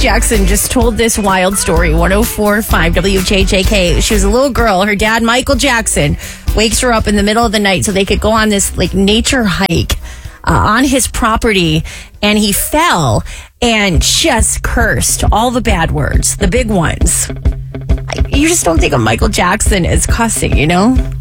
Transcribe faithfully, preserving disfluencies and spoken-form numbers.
Jackson just told this wild story. one oh four point five W J J K. She was a little girl. Her dad, Michael Jackson, wakes her up in the middle of the night so they could go on this like nature hike uh, on his property. And he fell and just cursed all the bad words, the big ones. You just don't think of Michael Jackson as cussing, you know?